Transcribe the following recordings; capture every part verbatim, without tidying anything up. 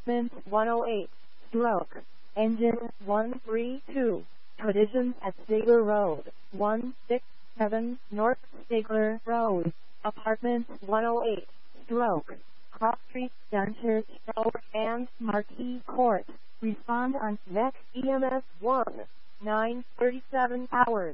Apartment one oh eight, stroke, engine one three two, collision at Stigler Road, one six seven North Stigler Road, Apartment one oh eight, stroke, Cross Street, Dunchurch Road, and Marquis Court. Respond on next E M S one, nine thirty-seven hours.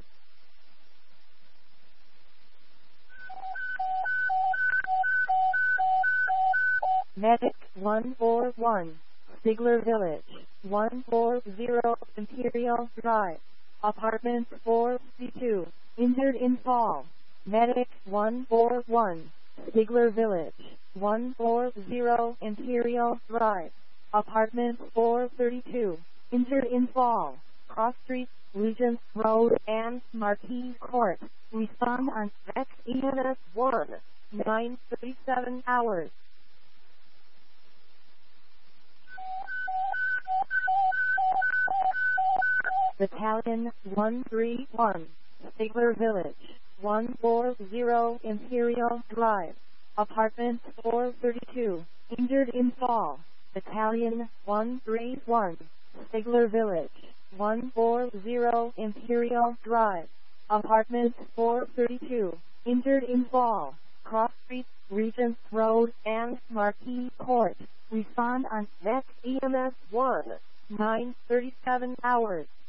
Medic one four one, Stigler Village, one four zero Imperial Drive, Apartment four fifty-two, injured in fall. Medic one four one, Stigler Village, one four zero Imperial Drive, Apartment four thirty-two, injured in fall. Cross Street, Regent Road, and Marquis Court. Respond on next E M S one, nine thirty-seven hours. Battalion one three one, Stigler Village, one four zero Imperial Drive, Apartment four thirty-two, injured in fall. Battalion one three one, Stigler Village, one four zero Imperial Drive, Apartment four thirty-two, injured in fall. Cross Street, Regent Road, and Marquis Court. Respond on next E M S one, nine thirty-seven hours.